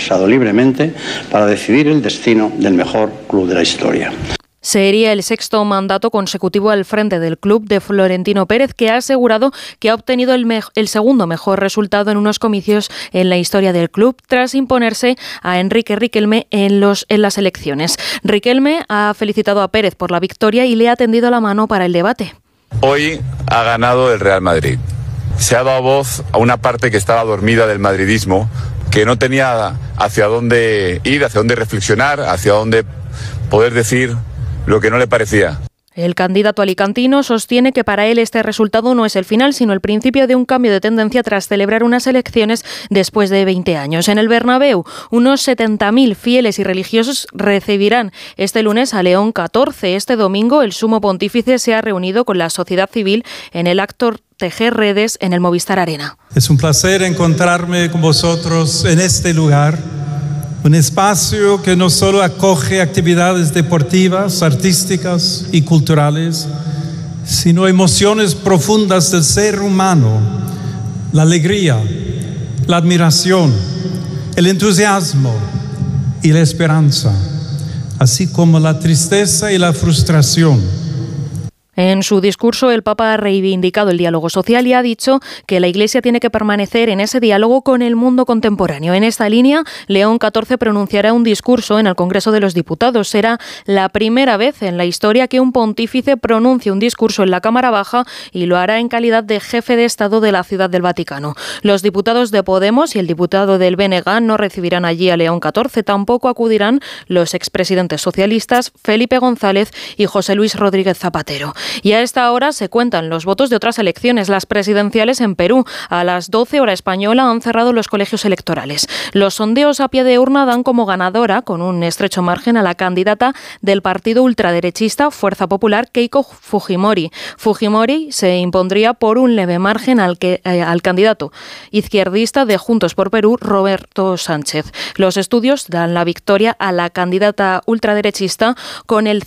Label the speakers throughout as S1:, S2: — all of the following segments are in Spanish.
S1: expresado libremente para decidir el destino del mejor club de la historia.
S2: Sería el sexto mandato consecutivo al frente del club de Florentino Pérez, que ha asegurado que ha obtenido el segundo mejor resultado en unos comicios en la historia del club, tras imponerse a Enrique Riquelme en las elecciones. Riquelme ha felicitado a Pérez por la victoria y le ha tendido la mano para el debate.
S3: Hoy ha ganado el Real Madrid. Se ha dado voz a una parte que estaba dormida del madridismo, que no tenía hacia dónde ir, hacia dónde reflexionar, hacia dónde poder decir lo que no le parecía.
S2: El candidato alicantino sostiene que para él este resultado no es el final, sino el principio de un cambio de tendencia tras celebrar unas elecciones después de 20 años. En el Bernabéu, unos 70.000 fieles y religiosos recibirán este lunes a León XIV. Este domingo, el sumo pontífice se ha reunido con la sociedad civil en el acto Tejer Redes en el Movistar Arena.
S4: Es un placer encontrarme con vosotros en este lugar. Un espacio que no solo acoge actividades deportivas, artísticas y culturales, sino emociones profundas del ser humano, la alegría, la admiración, el entusiasmo y la esperanza, así como la tristeza y la frustración.
S2: En su discurso, el Papa ha reivindicado el diálogo social y ha dicho que la Iglesia tiene que permanecer en ese diálogo con el mundo contemporáneo. En esta línea, León XIV pronunciará un discurso en el Congreso de los Diputados. Será la primera vez en la historia que un pontífice pronuncie un discurso en la Cámara Baja y lo hará en calidad de jefe de Estado de la Ciudad del Vaticano. Los diputados de Podemos y el diputado del BNG no recibirán allí a León XIV. Tampoco acudirán los expresidentes socialistas Felipe González y José Luis Rodríguez Zapatero. Y a esta hora se cuentan los votos de otras elecciones, las presidenciales en Perú. A las 12 hora española han cerrado los colegios electorales. Los sondeos a pie de urna dan como ganadora, con un estrecho margen, a la candidata del partido ultraderechista Fuerza Popular, Keiko Fujimori. Fujimori se impondría por un leve margen al candidato izquierdista de Juntos por Perú, Roberto Sánchez. Los estudios dan la victoria a la candidata ultraderechista con el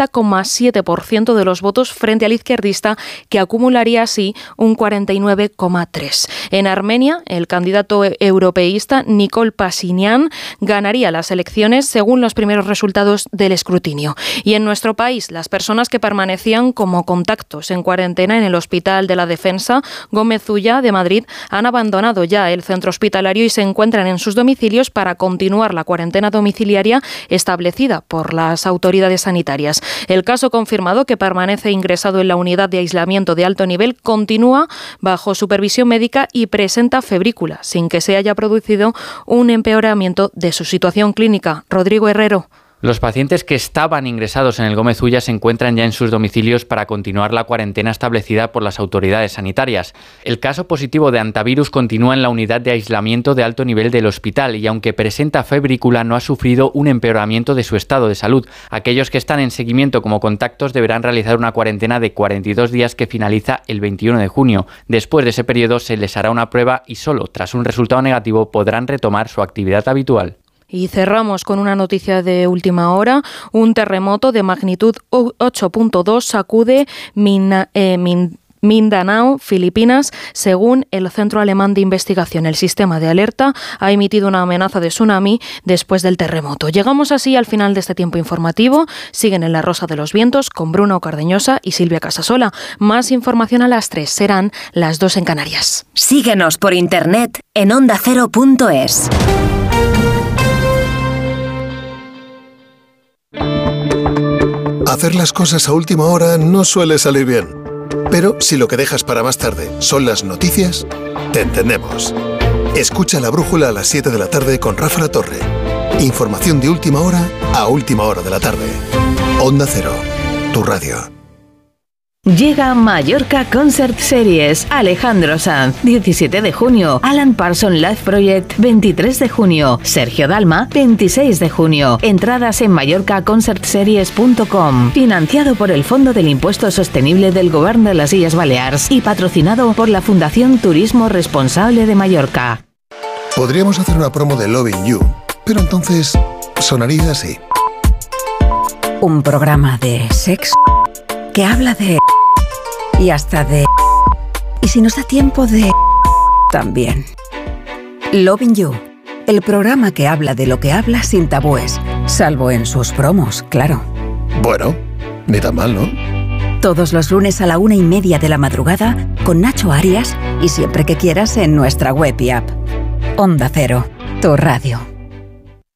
S2: 50,7% de los votos frente al izquierdista, que acumularía así un 49,3%. En Armenia, el candidato europeísta Nikol Pashinyan ganaría las elecciones según los primeros resultados del escrutinio. Y en nuestro país, las personas que permanecían como contactos en cuarentena en el Hospital de la Defensa Gómez Ulla de Madrid han abandonado ya el centro hospitalario y se encuentran en sus domicilios para continuar la cuarentena domiciliaria establecida por las autoridades sanitarias. El caso confirmado, que permanece ingresado en la unidad de aislamiento de alto nivel, continúa bajo supervisión médica y presenta febrícula, sin que se haya producido un empeoramiento de su situación clínica. Rodrigo Herrero.
S5: Los pacientes que estaban ingresados en el Gómez Ulla se encuentran ya en sus domicilios para continuar la cuarentena establecida por las autoridades sanitarias. El caso positivo de hantavirus continúa en la unidad de aislamiento de alto nivel del hospital y, aunque presenta febrícula, no ha sufrido un empeoramiento de su estado de salud. Aquellos que están en seguimiento como contactos deberán realizar una cuarentena de 42 días que finaliza el 21 de junio. Después de ese periodo se les hará una prueba y solo tras un resultado negativo podrán retomar su actividad habitual.
S2: Y cerramos con una noticia de última hora. Un terremoto de magnitud 8.2 sacude Mindanao, Filipinas. Según el Centro Alemán de Investigación, el sistema de alerta ha emitido una amenaza de tsunami después del terremoto. Llegamos así al final de este tiempo informativo. Siguen en La Rosa de los Vientos con Bruno Cardeñosa y Silvia Casasola. Más información a las 3, serán las 2 en Canarias.
S6: Síguenos por internet en ondacero.es.
S7: Hacer las cosas a última hora no suele salir bien. Pero si lo que dejas para más tarde son las noticias, te entendemos. Escucha La Brújula a las 7 de la tarde con Rafa La Torre. Información de última hora a última hora de la tarde. Onda Cero, tu radio.
S8: Llega Mallorca Concert Series. Alejandro Sanz, 17 de junio. Alan Parsons Live Project, 23 de junio. Sergio Dalma, 26 de junio. Entradas en mallorcaconcertseries.com. Financiado por el Fondo del Impuesto Sostenible del Gobierno de las Illes Balears y patrocinado por la Fundación Turismo Responsable de Mallorca.
S7: Podríamos hacer una promo de Loving You, pero entonces sonaría así.
S9: Un programa de sexo que habla de... y hasta de... y si nos da tiempo de... también. Loving You, El programa que habla de lo que habla sin tabúes, salvo en sus promos, claro.
S7: Bueno, ni tan mal, ¿no?
S9: Todos los lunes a la 1:30 de la madrugada con Nacho Arias y siempre que quieras en nuestra web y app. Onda Cero, tu radio.